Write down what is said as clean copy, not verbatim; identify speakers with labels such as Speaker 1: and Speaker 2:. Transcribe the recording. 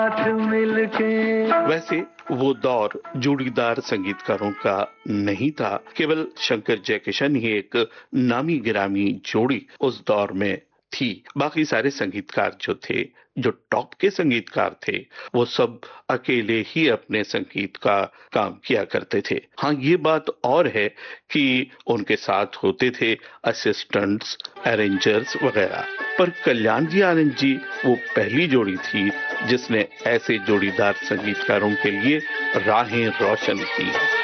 Speaker 1: वैसे वो दौर जोड़ीदार संगीतकारों का नहीं था, केवल शंकर जयकिशन ही एक नामी गिरामी जोड़ी उस दौर में थी। बाकी सारे संगीतकार जो थे, जो टॉप के संगीतकार थे, वो सब अकेले ही अपने संगीत का काम किया करते थे। हाँ, ये बात और है कि उनके साथ होते थे असिस्टेंट्स, अरेंजर्स वगैरह। पर कल्याण जी आनंद जी वो पहली जोड़ी थी जिसने ऐसे जोड़ीदार संगीतकारों के लिए राहें रोशन की।